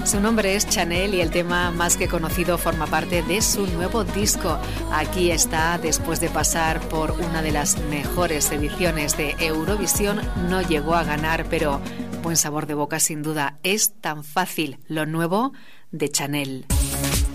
Su nombre es Chanel y el tema Más que conocido forma parte de su nuevo disco. Aquí está, después de pasar por una de las mejores ediciones de Eurovisión, no llegó a ganar, pero buen sabor de boca sin duda. Es tan fácil, lo nuevo de Chanel.